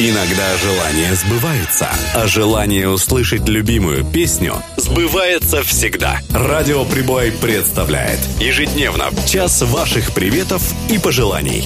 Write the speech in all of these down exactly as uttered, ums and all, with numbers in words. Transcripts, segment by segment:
Иногда желания сбываются, а желание услышать любимую песню сбывается всегда. Радио Прибой представляет ежедневно час ваших приветов и пожеланий.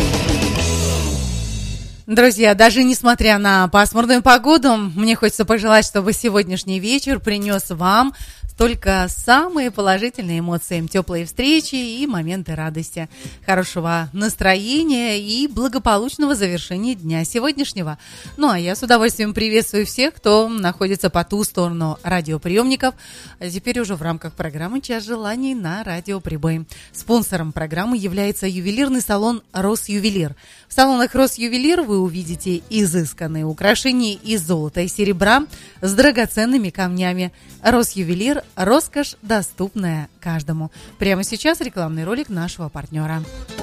Друзья, даже несмотря на пасмурную погоду, мне хочется пожелать, чтобы сегодняшний вечер принес вам только самые положительные эмоции, теплые встречи и моменты радости, хорошего настроения и благополучного завершения дня сегодняшнего. Ну, а я с удовольствием приветствую всех, кто находится по ту сторону радиоприемников, а теперь уже в рамках программы «Час желаний» на Радио Прибой. Спонсором программы является ювелирный салон «Росювелир». В салонах «Росювелир» вы увидите изысканные украшения из золота и серебра с драгоценными камнями. «Росювелир» – роскошь, доступная каждому. Прямо сейчас рекламный ролик нашего партнера.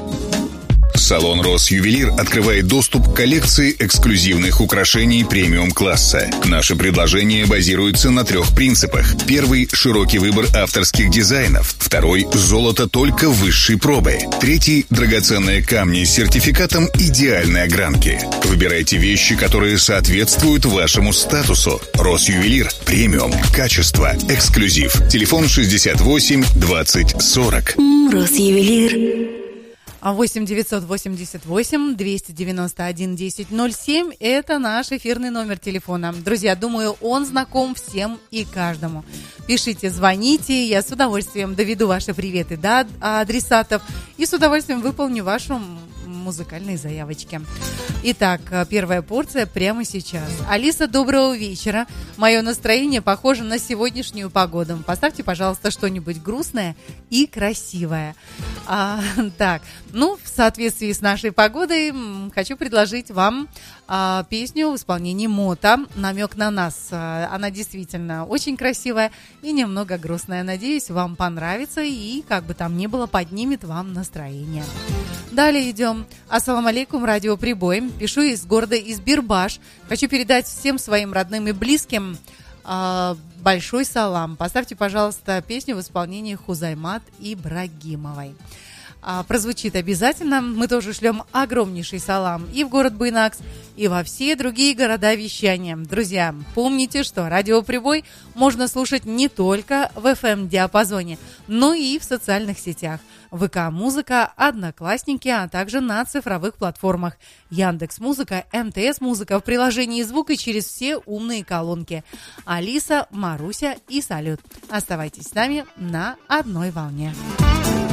Салон «Росювелир» открывает доступ к коллекции эксклюзивных украшений премиум-класса. Наше предложение базируется на трех принципах. Первый – широкий выбор авторских дизайнов. Второй – золото только высшей пробы. Третий – драгоценные камни с сертификатом идеальной огранки. Выбирайте вещи, которые соответствуют вашему статусу. «Росювелир» – премиум, качество, эксклюзив. Телефон шестьдесят восемь двадцать сорок. «Росювелир». восемь девятьсот восемьдесят восемь двести девяносто один десять ноль семь – это наш эфирный номер телефона. Друзья, думаю, он знаком всем и каждому. Пишите, звоните, я с удовольствием доведу ваши приветы до адресатов и с удовольствием выполню вашу музыкальные заявочки. Итак, первая порция прямо сейчас. Алиса, доброго вечера. Мое настроение похоже на сегодняшнюю погоду. Поставьте, пожалуйста, что-нибудь грустное и красивое. А, так, ну, в соответствии с нашей погодой хочу предложить вам а, песню в исполнении Мота «Намек на нас». А, она действительно очень красивая и немного грустная. Надеюсь, вам понравится и, как бы там ни было, поднимет вам настроение. Далее идем. Ассаламу алейкум, радио Прибой. Пишу из города Избирбаш. Хочу передать всем своим родным и близким э, большой салам. Поставьте, пожалуйста, песню в исполнении Хузаймат Ибрагимовой. А, прозвучит обязательно. Мы тоже шлем огромнейший салам и в город Буйнакс, и во все другие города вещания. Друзья, помните, что радио Прибой можно слушать не только в эф эм-диапазоне, но и в социальных сетях. ВК-музыка, Одноклассники, а также на цифровых платформах Яндекс.Музыка, эм тэ эс-музыка, в приложении звук и через все умные колонки. Алиса, Маруся и Салют. Оставайтесь с нами на одной волне.